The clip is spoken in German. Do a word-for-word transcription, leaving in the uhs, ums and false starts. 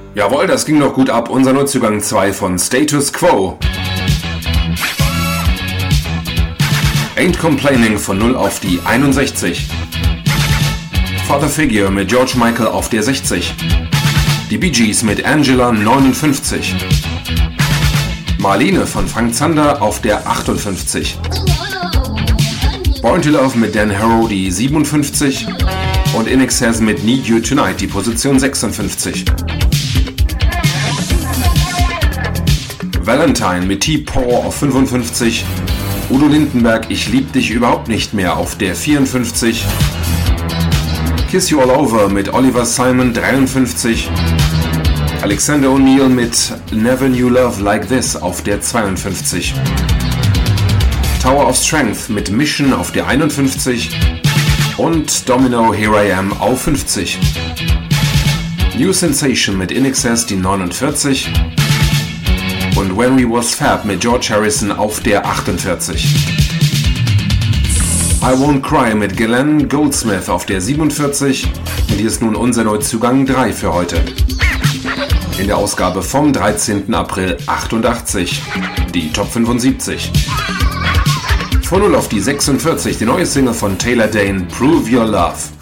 Jawohl, das ging doch gut ab. Unser Neuzugang zwei von Status Quo. Ain't Complaining von null auf die einundsechzig. Father Figure mit George Michael auf der sechzig. Die Bee Gees mit Angela neunundfünfzig. Marlene von Frank Zander auf der achtundfünfzig. Born to Love mit Dan Harrow die siebenundfünfzig. Und In Excess mit Need You Tonight die Position sechsundfünfzig. Valentine mit T-Paw auf fünfundfünfzig. Udo Lindenberg, Ich lieb dich überhaupt nicht mehr auf der vierundfünfzig. Kiss You All Over mit Oliver Simon dreiundfünfzig. Alexander O'Neill mit Never Knew Love Like This auf der zweiundfünfzig. Tower of Strength mit Mission auf der einundfünfzig. Und Domino Here I Am auf fünfzig. New Sensation mit In Excess die neunundvierzig. Und When We Was Fab mit George Harrison auf der achtundvierzig. I Won't Cry mit Glenn Goldsmith auf der siebenundvierzig. Und hier ist nun unser Neuzugang drei für heute. In der Ausgabe vom dreizehnten April achtundachtzig. Die Top fünfundsiebzig. Von null auf die sechsundvierzig, die neue Single von Taylor Dayne, Prove Your Love.